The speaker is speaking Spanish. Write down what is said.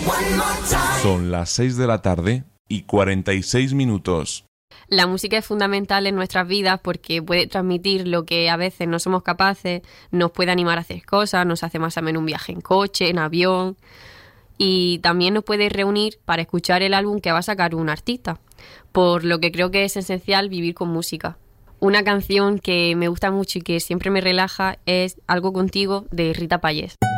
Son las 6 de la tarde y 46 minutos. La música es fundamental en nuestras vidas porque puede transmitir lo que a veces no somos capaces, nos puede animar a hacer cosas, nos hace más ameno un viaje en coche, en avión, y también nos puede reunir para escuchar el álbum que va a sacar un artista, por lo que creo que es esencial vivir con música. Una canción que me gusta mucho y que siempre me relaja es Algo contigo, de Rita Payés.